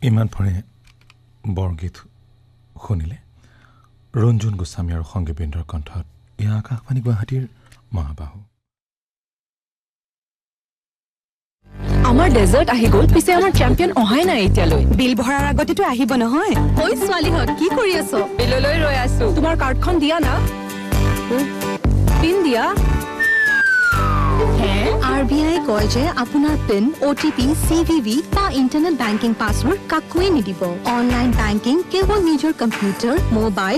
ইমান পৰে বৰগীত শুনিলে ৰঞ্জন গোস্বামী আৰু সংগীবৃন্দৰ কণ্ঠত এয়া আকাশবাণী গুৱাহাটীৰ মহাবাহু। আমাৰ ডেজাৰ্ট আহি গ'ল, পিছে আমাৰ চেম্পিয়ন অহাই নাই এতিয়ালৈ। বিল ভৰাৰ আগতেতো আহিব নহয়। ঐ ছোৱালীহঁত, কি কৰি আছ? বিললৈ ৰৈ আছো। তোমাৰ কাৰ্ডখন দিয়া না। পিন দিয়া। RBI কয় যে আপোনাৰ পিন, OTP, CVV বা ইণ্টাৰনেট বেংকিং পাছৱৰ্ড কাকোৱে নিদিব। অনলাইন বেংকিং কেৱল নিজৰ কম্পিউটাৰ, মোবাইল